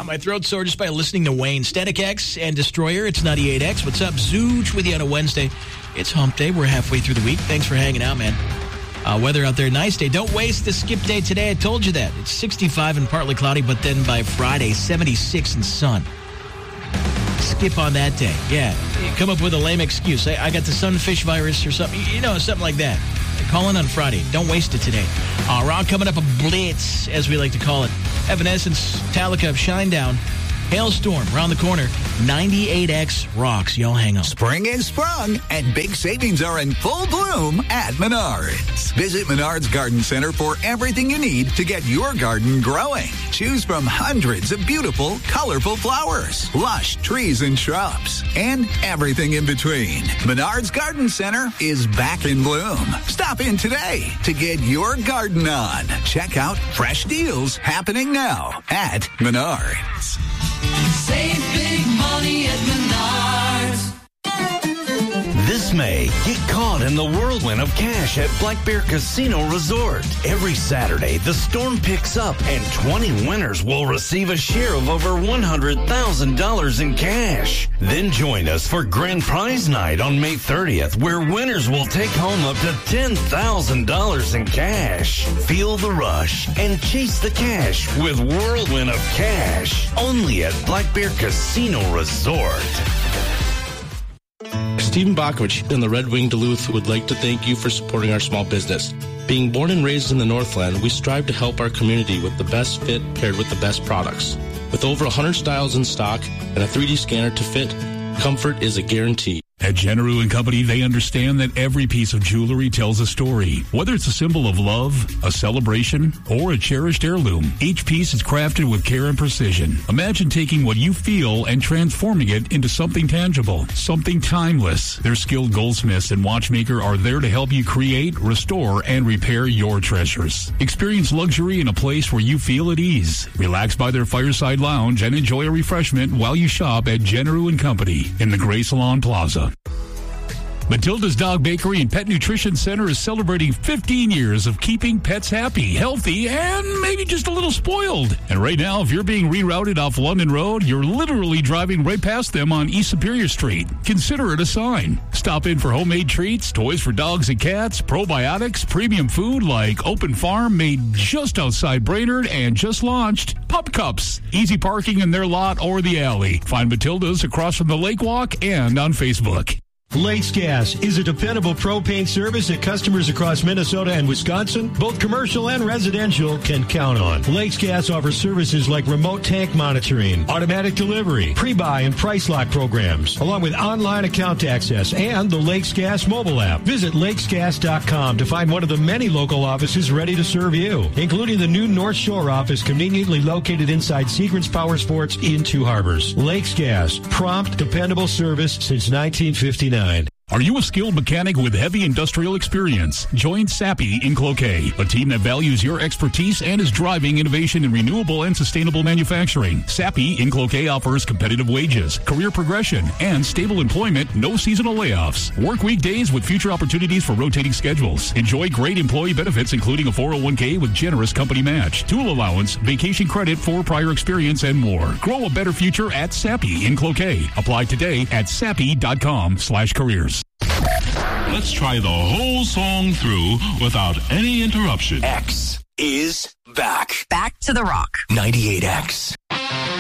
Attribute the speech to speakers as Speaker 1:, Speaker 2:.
Speaker 1: My throat's sore just by listening to Wayne. Static X and Destroyer, it's 98X. What's up? Zooch with you on a Wednesday. It's hump day. We're halfway through the week. Thanks for hanging out, man. Weather out there, nice day. Don't waste the skip day today. I told you that. It's 65 and partly cloudy, but then by Friday, 76 and sun. Skip on that day. Yeah. You come up with a lame excuse. I got the sunfish virus or something. Something like that. Call in on Friday. Don't waste it today. Rock coming up, a blitz, as we like to call it. Evanescence, Metallica, Shinedown. Hailstorm around the corner. 98X rocks. Y'all hang on.
Speaker 2: Spring is sprung, and big savings are in full bloom at Menards. Visit Menards Garden Center for everything you need to get your garden growing. Choose from hundreds of beautiful, colorful flowers, lush trees and shrubs, and everything in between. Menards Garden Center is back in bloom. Stop in today to get your garden on. Check out fresh deals happening now at Menards.
Speaker 3: Save big money at Menards.
Speaker 4: This May, get caught in the whirlwind of cash at Black Bear Casino Resort. Every Saturday, the storm picks up and 20 winners will receive a share of over $100,000 in cash. Then join us for Grand Prize Night on May 30th, where winners will take home up to $10,000 in cash. Feel the rush and chase the cash with Whirlwind of Cash. Only at Black Bear Casino Resort.
Speaker 5: Stephen Bakovich in the Red Wing Duluth would like to thank you for supporting our small business. Being born and raised in the Northland, we strive to help our community with the best fit paired with the best products. With over 100 styles in stock and a 3D scanner to fit, comfort is a guarantee.
Speaker 6: At Generou & Company, they understand that every piece of jewelry tells a story. Whether it's a symbol of love, a celebration, or a cherished heirloom, each piece is crafted with care and precision. Imagine taking what you feel and transforming it into something tangible, something timeless. Their skilled goldsmiths and watchmaker are there to help you create, restore, and repair your treasures. Experience luxury in a place where you feel at ease. Relax by their fireside lounge and enjoy a refreshment while you shop at Generou & Company in the Gray Salon Plaza. Matilda's Dog Bakery and Pet Nutrition Center is celebrating 15 years of keeping pets happy, healthy, and maybe just a little spoiled. And right now, if you're being rerouted off London Road, you're literally driving right past them on East Superior Street. Consider it a sign. Stop in for homemade treats, toys for dogs and cats, probiotics, premium food like Open Farm made just outside Brainerd and just launched Pup Cups. Easy parking in their lot or the alley. Find Matilda's across from the Lake Walk and on Facebook.
Speaker 7: Lakes Gas is a dependable propane service that customers across Minnesota and Wisconsin, both commercial and residential, can count on. Lakes Gas offers services like remote tank monitoring, automatic delivery, pre-buy and price lock programs, along with online account access and the Lakes Gas mobile app. Visit lakesgas.com to find one of the many local offices ready to serve you, including the new North Shore office conveniently located inside Seagrants Power Sports in Two Harbors. Lakes Gas, prompt, dependable service since 1959.
Speaker 6: Are you a skilled mechanic with heavy industrial experience? Join Sappi in Cloquet, a team that values your expertise and is driving innovation in renewable and sustainable manufacturing. Sappi in Cloquet offers competitive wages, career progression, and stable employment, no seasonal layoffs. Work weekdays with future opportunities for rotating schedules. Enjoy great employee benefits, including a 401k with generous company match, tool allowance, vacation credit for prior experience, and more. Grow a better future at Sappi in Cloquet. Apply today at sappi.com/careers.
Speaker 8: Let's try the whole song through without any interruption.
Speaker 4: X is back.
Speaker 9: Back to the rock.
Speaker 4: 98X.